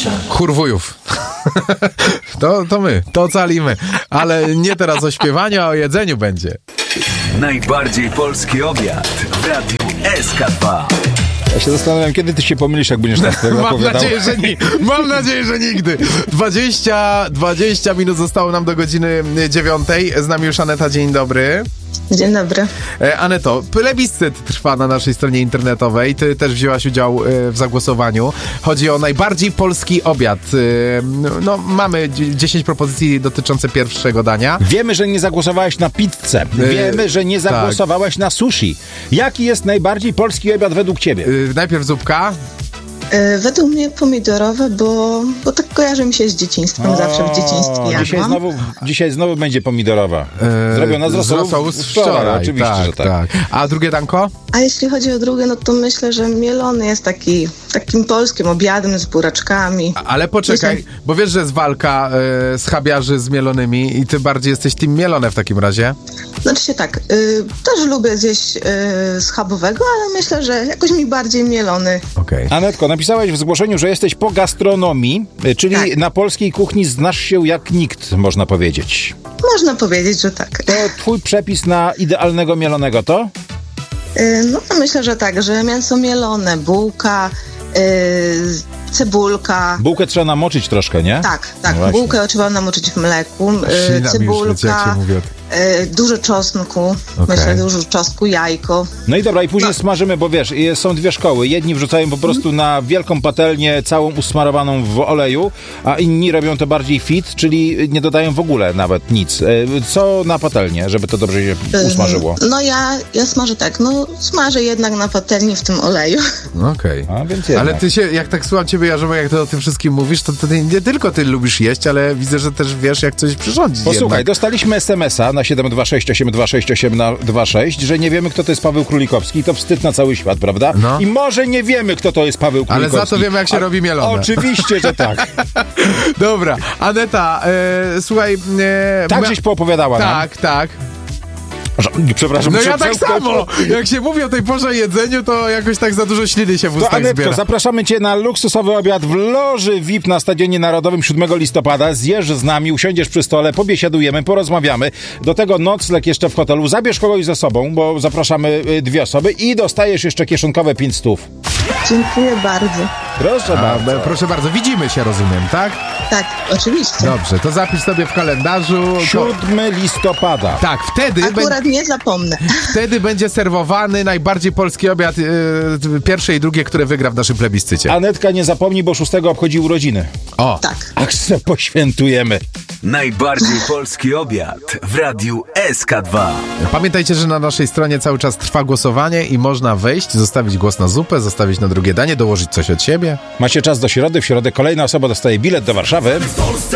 Chór-wujów. To my, to ocalimy. Ale nie teraz o śpiewaniu, a o jedzeniu będzie. Najbardziej polski obiad w Radiu SK2. Ja się zastanawiam, kiedy ty się pomylisz, jak będziesz nas opowiadał. Mam nadzieję, że nigdy. 20 minut zostało nam do godziny 9. Z nami już Aneta, dzień dobry. Dzień dobry. Aneto, plebiscyt trwa na naszej stronie internetowej. Ty też wzięłaś udział w zagłosowaniu. Chodzi o najbardziej polski obiad. No, mamy 10 propozycji dotyczące pierwszego dania. Wiemy, że nie zagłosowałeś na pizzę. Wiemy, że nie zagłosowałeś na sushi. Jaki jest najbardziej polski obiad według ciebie? Najpierw zupka. Według mnie pomidorowe, bo tak kojarzy mi się z dzieciństwem. Zawsze w dzieciństwie jadłam. Dzisiaj znowu będzie pomidorowa. Zrobiona z rosołu z wczoraj. Oczywiście, tak, że tak. A drugie danko? A jeśli chodzi o drugie, no to myślę, że mielony jest takim polskim obiadem z buraczkami. Ale poczekaj, bo wiesz, że jest walka schabiarzy z mielonymi i ty bardziej jesteś team mielone w takim razie? Znaczy się tak, też lubię zjeść schabowego, ale myślę, że jakoś mi bardziej mielony. Okej. Anetko, napisałeś w zgłoszeniu, że jesteś po gastronomii, czyli Tak. na polskiej kuchni znasz się jak nikt, można powiedzieć. Można powiedzieć, że tak. To twój przepis na idealnego mielonego to? No to myślę, że tak, że mięso mielone, bułka, cebulka. Bułkę trzeba namoczyć troszkę, nie? Tak. No Bułkę trzeba namoczyć w mleku, cebulka, dużo czosnku, myślę, dużo czosnku, jajko. No i dobra, i później smażymy, bo wiesz, są dwie szkoły. Jedni wrzucają po prostu na wielką patelnię całą usmarowaną w oleju, a inni robią to bardziej fit, czyli nie dodają w ogóle nawet nic. Co na patelnię, żeby to dobrze się usmażyło? No ja smażę tak, smażę jednak na patelni w tym oleju. Okej. A, więc jednak. Ale ty się, jak tak słucham ciebie, Jarząbek, jak ty o tym wszystkim mówisz, to ty nie tylko ty lubisz jeść, ale widzę, że też wiesz, jak coś przyrządzić. Posłuchaj, jednak. dostaliśmy SMS-a na 726826826, że nie wiemy, kto to jest Paweł Królikowski i to wstyd na cały świat, prawda? No. I może nie wiemy, kto to jest Paweł Ale Królikowski. za to wiemy, jak się robi mielone. Oczywiście, że tak. Dobra, Aneta, słuchaj... Tak żeś poopowiadała nam. Tak. Przepraszam. No ja tak samo! Jak się mówi o tej porze o jedzeniu, to jakoś tak za dużo śliny się w To ustach Anetko, zbiera. zapraszamy cię na luksusowy obiad w loży VIP na Stadionie Narodowym 7 listopada. Zjesz z nami, usiądziesz przy stole, pobiesiadujemy, porozmawiamy. Do tego nocleg jeszcze w hotelu. Zabierz kogoś ze sobą, bo zapraszamy 2 osoby i dostajesz jeszcze kieszonkowe 500. Dziękuję bardzo. Proszę bardzo. Proszę bardzo, widzimy się, rozumiem, tak? Tak, oczywiście. Dobrze, to zapisz sobie w kalendarzu. 7 listopada. Tak, Akurat nie zapomnę. wtedy będzie serwowany najbardziej polski obiad pierwsze i drugie, które wygra w naszym plebiscycie. Anetka, nie zapomnij, bo 6 obchodzi urodziny. O, Tak. Ach, se poświętujemy. Najbardziej polski obiad w Radiu SK2. Pamiętajcie, że na naszej stronie cały czas trwa głosowanie i można wejść, zostawić głos na zupę, zostawić na drugie danie, dołożyć coś od siebie. Macie czas do środy. W środę kolejna osoba dostaje bilet do Warszawy.